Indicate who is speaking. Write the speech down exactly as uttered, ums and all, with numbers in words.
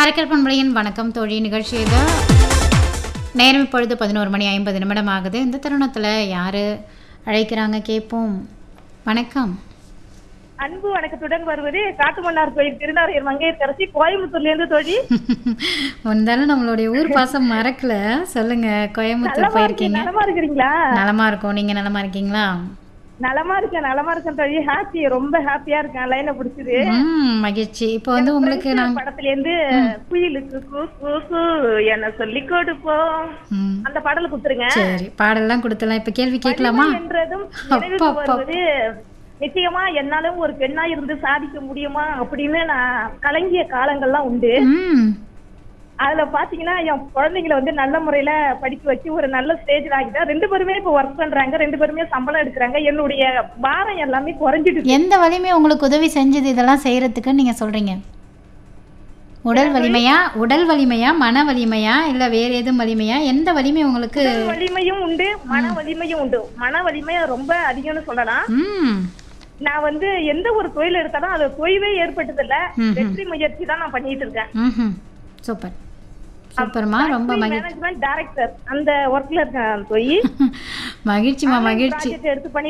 Speaker 1: காரைக்கால் பண்பலையின் வணக்கம் தோழி நிகழ்ச்சியில் நேரம் இப்பொழுது பதினோரு மணி ஐம்பது நிமிடம் ஆகுது. இந்த தருணத்தில் யார் அழைக்கிறாங்க கேட்போம். வணக்கம்.
Speaker 2: அன்பு வணக்கத்துடன் வருவது காட்டுமன்னார் கோயில் திருநாரையர் மங்கையர்கரசி கோயம்புத்தூர்லேருந்து தோழி.
Speaker 1: முந்தாலும் நம்மளுடைய ஊர் பாசம் மறக்கல. சொல்லுங்க, கோயம்புத்தூர் போயிருக்கீங்க?
Speaker 2: நலமா இருக்கிறீங்களா?
Speaker 1: நலமா இருக்கோம். நீங்க நலமா இருக்கீங்களா?
Speaker 2: நலமா இருக்கேன் நலமா இருக்கேன் தோழி. ஹாப்பி, ரொம்ப ஹாப்பியா இருக்கேன். லைனை பிடிச்சது
Speaker 1: மகிழ்ச்சி. இப்போ வந்து உங்களுக்கு நான்
Speaker 2: படத்துல இருந்து குயிலுக்கு கூ கூ கூ என்ன சொல்லி கொடுப்போம் அந்த பாடல கொடுத்துருங்க.
Speaker 1: சரி, பாடலாம் கொடுத்துலாம். இப்ப கேள்வி கேட்கலாமா?
Speaker 2: என்றதும் நினைவுக்கு வருவது நிச்சயமா என்னாலும் ஒரு பெண்ணா இருந்து சாதிக்க முடியுமா அப்படின்னு நான் கலங்கிய காலங்கள்லாம் உண்டு. அதுல பாத்தீங்கன்னா என் குழந்தைங்களை வந்து நல்ல முறையில படிக்க வச்சு ஒரு நல்ல ஸ்டேஜ்ல ஆகிட்டேன். ரெண்டு பேருமே இப்ப ஒர்க் பண்றாங்க, ரெண்டு பேருமே சம்பளம் எடுக்கிறாங்க. என்னுடைய பாரம் எல்லாமே குறைஞ்சிட்டு.
Speaker 1: எந்த வலிமை உங்களுக்கு உதவி செஞ்சது இதெல்லாம் செய்யறதுக்கு நீங்க சொல்றீங்க? உடல் வலிமையா, உடல் வலிமையா, மன வலிமையா, இல்ல வேற எதுவும் வலிமையா? எந்த வலிமை உங்களுக்கு?
Speaker 2: வலிமையும் உண்டு, மன வலிமையும் உண்டு. மன வலிமை ரொம்ப அதிகம்னு சொல்லலாம். நான் வந்து எந்த ஒரு தொழில் எடுத்தாலும் அது தொய்வே ஏற்பட்டது இல்ல, வெற்றி முயற்சி தான் நான் பண்ணிட்டு இருக்கேன்.
Speaker 1: சூப்பர் சூப்பர்மா, ரொம்ப மகிழ்ச்சி.
Speaker 2: மேனேஜ்மென்ட் டைரக்டர் அந்த ஒர்க்ல இருக்கேன். தொய்
Speaker 1: மகிழ்ச்சிமா, மகிழ்ச்சி.
Speaker 2: எடுத்து பண்ணி